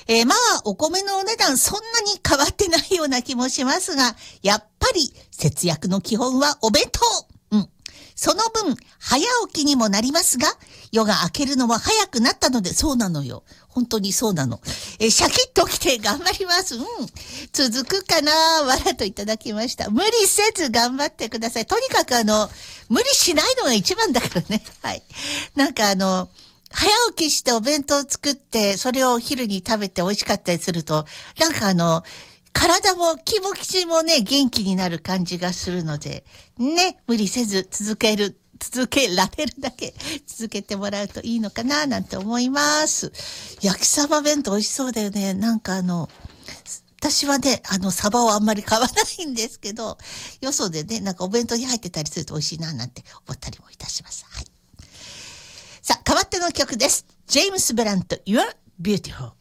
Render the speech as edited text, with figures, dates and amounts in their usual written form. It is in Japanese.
まあ、お米のお値段そんなに変わってないような気もしますが、やっぱり節約の基本はお弁当。その分、早起きにもなりますが、夜が明けるのも早くなったので、そうなのよ。本当にそうなの。シャキッと起きて頑張ります。続くかなわらといただきました。無理せず頑張ってください。とにかく無理しないのが一番だからね。はい。なんか早起きしてお弁当を作って、それをお昼に食べて美味しかったりすると、なんか体も気持ちもね、元気になる感じがするので、ね、無理せず続けられるだけ続けてもらうといいのかななんて思います。焼きサバ弁当美味しそうだよね。なんか私はね、サバをあんまり買わないんですけど、よそでね、なんかお弁当に入ってたりすると美味しいななんて思ったりもいたします。はい。さあ、変わっての曲です。ジェームス・ブラント、You're Beautiful。